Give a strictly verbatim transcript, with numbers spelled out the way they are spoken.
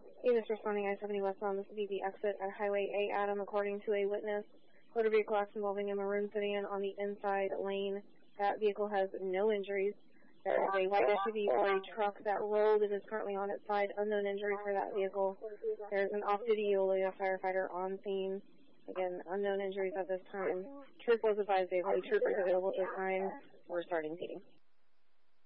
Avis responding I seventy westbound, this is the exit at Highway A. Adam, according to a witness. Motor vehicle accident involving a maroon sedan on the inside lane. That vehicle has no injuries. There is a white S U V or a truck that rolled. It is currently on its side. Unknown injuries for that vehicle. There is an off-duty Eolia firefighter on scene. Again, unknown injuries at this time. Troop was advised they have troopers available at this time. We're starting meeting.